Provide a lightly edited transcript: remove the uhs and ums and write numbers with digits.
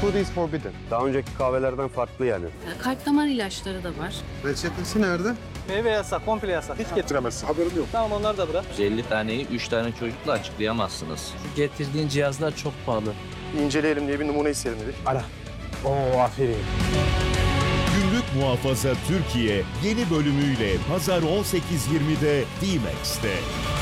Smoothie is forbidden. Daha önceki kahvelerden farklı yani. Kalp damar ilaçları da var. Reçetesi nerede? Meyve yasak, komple yasak. Hiç getiremezsin. Haberim yok. Tamam onlar da bırak. 150 taneyi 3 tane çocukla açıklayamazsınız. Şu getirdiğin cihazlar çok pahalı. İnceleyelim diye bir numune isteyelim dedik. Ara. Oo aferin. Gümrük Muhafaza Türkiye yeni bölümüyle Pazar 18.20'de D-Max'te.